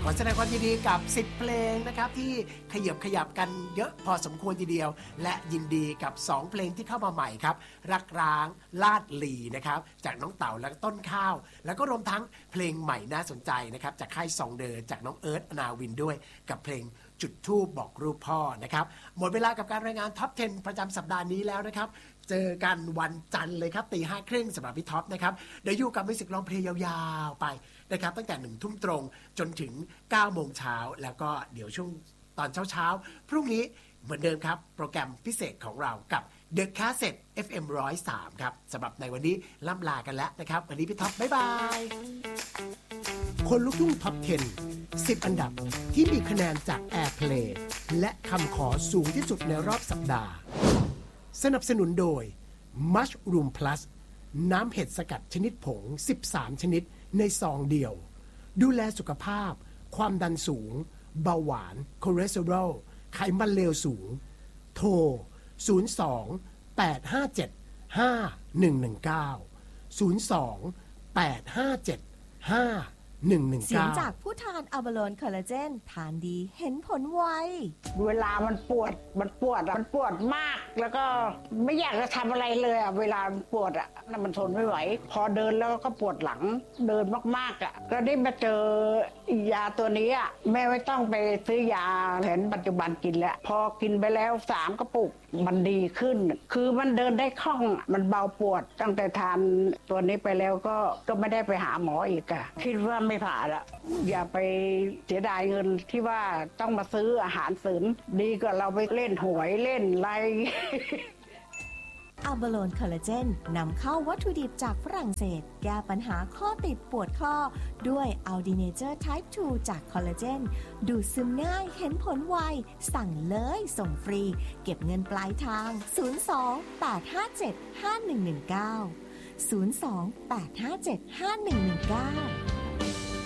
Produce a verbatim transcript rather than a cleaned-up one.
ขอแสดงความยินดีกับสิบเพลงนะครับที่ขยับขยับกันเยอะพอสมควรทีเดียวและยินดีกับสองเพลงที่เข้ามาใหม่ครับรักร้างลาดลีนะครับจากน้องเต๋าและต้นข้าวแล้วก็รวมทั้งเพลงใหม่น่าสนใจนะครับจากค่ายซองเดอจากน้องเอิร์ธอนาวินด้วยกับเพลงจุดธูปบอกรูปพ่อนะครับหมดเวลากับการรายงานท็อปสิบประจำสัปดาห์นี้แล้วนะครับเจอกันวันจันทร์เลยครับตีห้าครึ่งสำหรับพี่ท็อปนะครับเดี๋ยวอยู่กับมิวสิกร้องเพลงยาวๆไปนะครับตั้งแต่หนึ่งทุ่มตรงจนถึงเก้าโมงเช้าแล้วก็เดี๋ยวช่วงตอนเช้าๆพรุ่งนี้เหมือนเดิมครับโปรแกรมพิเศษของเรากับ The Cassette เอฟ เอ็ม หนึ่งศูนย์สาม ครับสำหรับในวันนี้ล่ำลากันแล้วนะครับวันนี้พี่ท็อปบ๊ายบายคนลุกทุ่งท็อปสิบ สิบอันดับที่มีคะแนนจาก Airplay และคำขอสูงที่สุดในรอบสัปดาห์สนับสนุนโดย Mushroom Plus น้ำเห็ดสกัดชนิดผงสิบสามชนิดในซองเดียวดูแลสุขภาพความดันสูงเบาหวานคอเลสเตอรอลไขมันเลวสูงโทรศูนย์ สอง แปด ห้า เจ็ด ห้า หนึ่ง หนึ่ง เก้า ศูนย์ สอง แปด ห้า เจ็ด ห้า หนึ่ง หนึ่ง เก้า เสียงจากผู้ทานอัลบาโลนคอลลาเจนทานดีเห็นผลไวเวลามันปวดมันปวดมันปวดมากแล้วก็ไม่อยากจะทำอะไรเลยอ่ะเวลาปวดอ่ะนั่นมันทนไม่ไหวพอเดินแล้วก็ปวดหลังเดินมากๆอ่ะก็ได้มาเจอยาตัวนี้อ่ะแม่ไม่ต้องไปซื้อยาแผนปัจจุบันกินแล้วพอกินไปแล้วสามกระปุกมันดีขึ้นคือมันเดินได้คล่องมันเบาปวดตั้งแต่ทานตัวนี้ไปแล้วก็ก็ไม่ได้ไปหาหมออีกอ่ะคิดว่าไม่ผ่าละอย่าไปเสียดายเงินที่ว่าต้องมาซื้ออาหารเสริมดีกว่าเราไปเล่นหวยเล่นอะไรอัลบาโลนคอลลาเจนนำเข้าวัตถุดิบจากฝรั่งเศสแก้ปัญหาข้อติดปวดข้อด้วยอัลดีเนเจอร์ไทป์ทูจากคอลลาเจนดูดซึมง่ายเห็นผลไวสั่งเลยส่งฟรีเก็บเงินปลายทางศูนย์ สอง แปด ห้า เจ็ด ห้า หนึ่ง หนึ่ง เก้า ศูนย์ สอง แปด ห้า เจ็ด ห้า หนึ่ง หนึ่ง เก้า